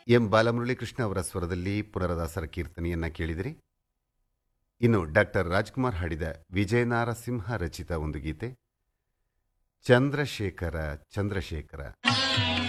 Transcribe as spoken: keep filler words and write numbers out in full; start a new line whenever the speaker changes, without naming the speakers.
M Balamuralikrishna ಅವರ ಸ್ವರದಲ್ಲಿ ಪುನರದಾಸರ ಕೀರ್ತನೆಯನ್ನ ಕೇಳಿದಿರಿ. ಇನ್ನು ಡಾಕ್ಟರ್ ರಾಜ್ಕುಮಾರ್ ಹಾಡಿದ ವಿಜಯನಾರಸಿಂಹ ರಚಿತ ಒಂದು ಗೀತೆ, ಚಂದ್ರಶೇಖರ ಚಂದ್ರಶೇಖರ.